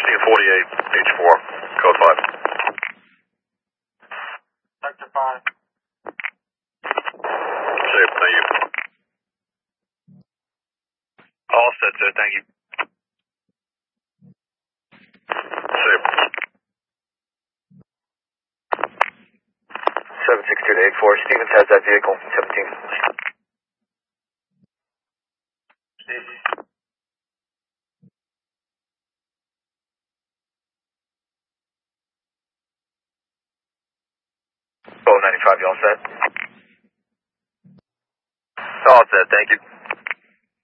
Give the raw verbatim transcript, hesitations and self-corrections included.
seventeen forty-eight, H four, code five. Sector five. Safe, thank you. All set, sir. Thank you. Safe. seven six two to eight four, Stevens has that vehicle, seventeen. Steve. twelve ninety-five, you all set? All set, thank you.